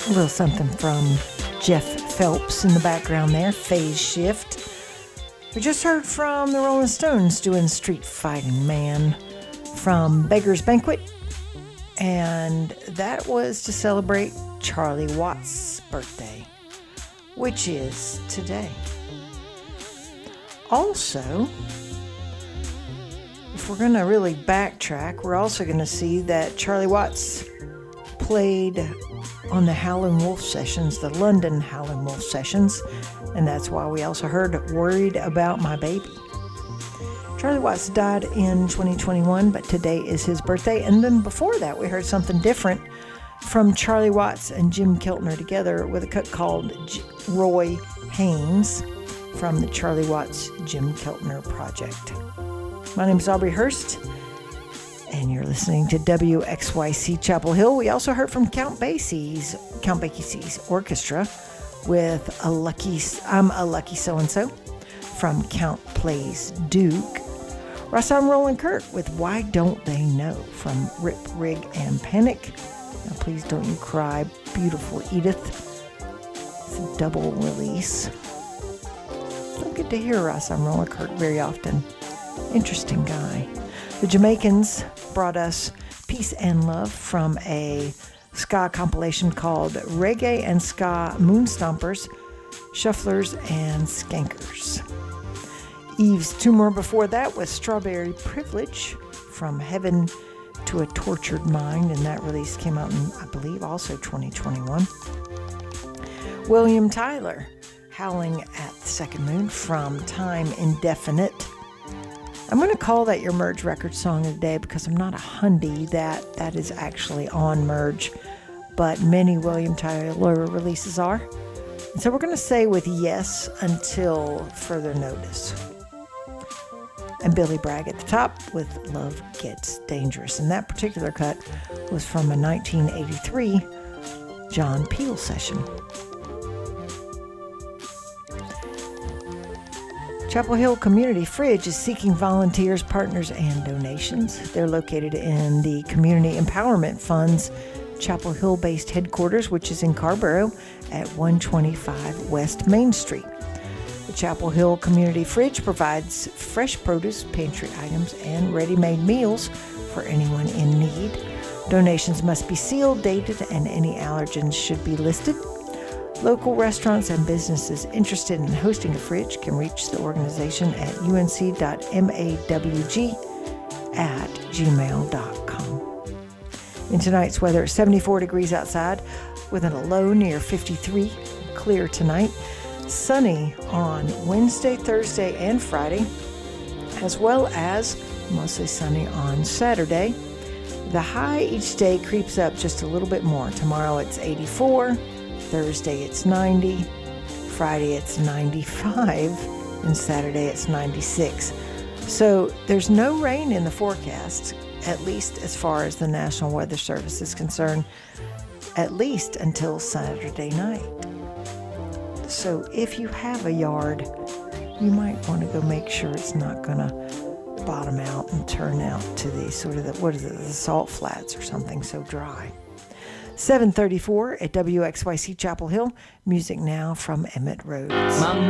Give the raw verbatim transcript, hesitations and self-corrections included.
A little something from Jeff Phelps in the background there, Phase Shift. We just heard from the Rolling Stones doing Street Fighting Man from Beggar's Banquet, and that was to celebrate Charlie Watts' birthday, which is today. Also, if we're going to really backtrack, we're also going to see that Charlie Watts played on the Howlin' Wolf sessions, the London Howlin' Wolf sessions, and that's why we also heard Worried About My Baby. Charlie Watts died in twenty twenty-one, but today is his birthday. And then before that, we heard something different from Charlie Watts and Jim Keltner together with a cut called J- Roy Haynes from the Charlie Watts Jim Keltner Project. My name is Aubrey Hurst, and you're listening to W X Y C Chapel Hill. We also heard from Count Basie's Count Basie's Orchestra with a lucky I'm a lucky so-and-so from Count Plays Duke. Russ, I'm Roland Kirk with Why Don't They Know from Rip, Rig, and Panic. Now please don't you cry, beautiful Edith. It's a double release. Don't get to hear Russ, I'm Roland Kirk very often. Interesting guy. The Jamaicans brought us Peace and Love from a ska compilation called Reggae and Ska Moonstompers, Shufflers and Skankers. Eve's two more before that was Strawberry Privilege from Heaven to a Tortured Mind, and that release came out in, I believe, also twenty twenty-one. William Tyler, Howling at the Second Moon from Time Indefinite. I'm going to call that your Merge Records song of the day because I'm not a hundy that that is actually on Merge, but many William Tyler releases are. And so we're going to say with yes until further notice. And Billy Bragg at the top with Love Gets Dangerous. And that particular cut was from a nineteen eighty-three John Peel session. Chapel Hill Community Fridge is seeking volunteers, partners, and donations. They're located in the Community Empowerment Fund's Chapel Hill-based headquarters, which is in Carrboro at one twenty-five West Main Street. The Chapel Hill Community Fridge provides fresh produce, pantry items, and ready-made meals for anyone in need. Donations must be sealed, dated, and any allergens should be listed. Local restaurants and businesses interested in hosting a fridge can reach the organization at unc.mawg at gmail dot com. In tonight's weather, it's seventy-four degrees outside with a low near fifty-three. Clear tonight. Sunny on Wednesday, Thursday, and Friday, as well as mostly sunny on Saturday. The high each day creeps up just a little bit more. Tomorrow it's eighty-four, Thursday it's ninety, Friday it's ninety-five, and Saturday it's ninety-six. So there's no rain in the forecast, at least as far as the National Weather Service is concerned, at least until Saturday night. So if you have a yard, you might want to go make sure it's not going to bottom out and turn out to the sort of the, what is it, the salt flats or something so dry. seven thirty-four at W X Y C Chapel Hill. Music now from Emmett Rhodes. Mom.